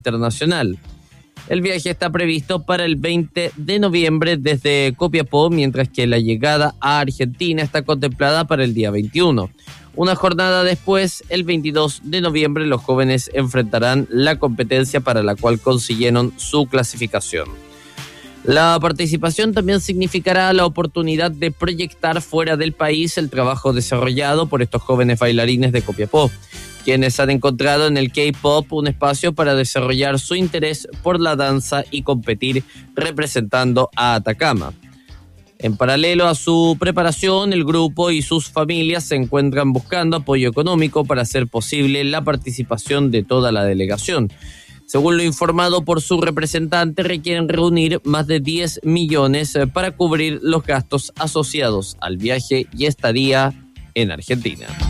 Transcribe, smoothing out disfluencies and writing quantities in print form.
internacional. El viaje está previsto para el 20 de noviembre desde Copiapó, mientras que la llegada a Argentina está contemplada para el día 21. Una jornada después, el 22 de noviembre, los jóvenes enfrentarán la competencia para la cual consiguieron su clasificación. La participación también significará la oportunidad de proyectar fuera del país el trabajo desarrollado por estos jóvenes bailarines de Copiapó, quienes han encontrado en el K-pop un espacio para desarrollar su interés por la danza y competir representando a Atacama. En paralelo a su preparación, el grupo y sus familias se encuentran buscando apoyo económico para hacer posible la participación de toda la delegación. Según lo informado por su representante, requieren reunir más de 10 millones para cubrir los gastos asociados al viaje y estadía en Argentina.